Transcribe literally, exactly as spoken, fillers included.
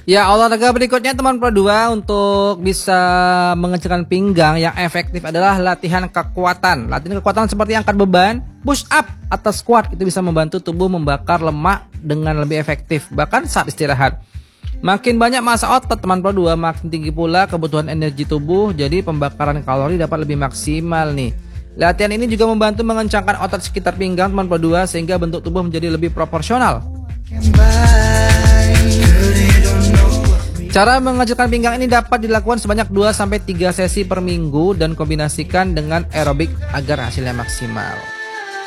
Ya, olahraga berikutnya teman Pro dua untuk bisa mengecilkan pinggang yang efektif adalah latihan kekuatan. Latihan kekuatan seperti angkat beban, push up, atau squat itu bisa membantu tubuh membakar lemak dengan lebih efektif bahkan saat istirahat. Makin banyak massa otot teman Pro dua, makin tinggi pula kebutuhan energi tubuh, jadi pembakaran kalori dapat lebih maksimal nih. Latihan ini juga membantu mengencangkan otot sekitar pinggang teman Pro dua sehingga bentuk tubuh menjadi lebih proporsional. Cara mengecilkan pinggang ini dapat dilakukan sebanyak dua sampai tiga sesi per minggu dan kombinasikan dengan aerobik agar hasilnya maksimal.